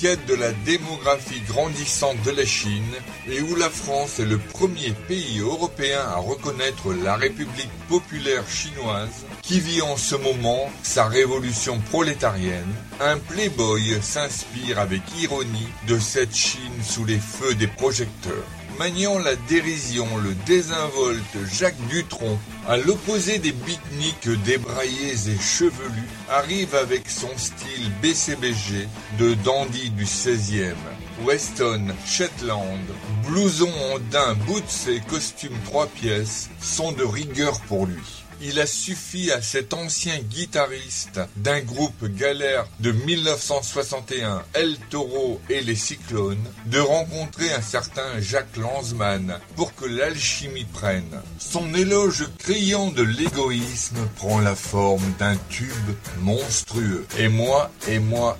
quête de la démographie grandissante de la Chine et où la France est le premier pays européen à reconnaître la République populaire chinoise qui vit en ce moment sa révolution prolétarienne, un playboy s'inspire avec ironie de cette Chine sous les feux des projecteurs. Maniant la dérision, le désinvolte Jacques Dutronc, à l'opposé des beatniks débraillés et chevelus, arrive avec son style BCBG de dandy du 16e. Weston, Shetland, blouson en daim, boots et costume 3 pièces sont de rigueur pour lui. Il a suffi à cet ancien guitariste d'un groupe galère de 1961, El Toro et les Cyclones, de rencontrer un certain Jacques Lanzmann pour que l'alchimie prenne. Son éloge criant de l'égoïsme prend la forme d'un tube monstrueux. Et moi,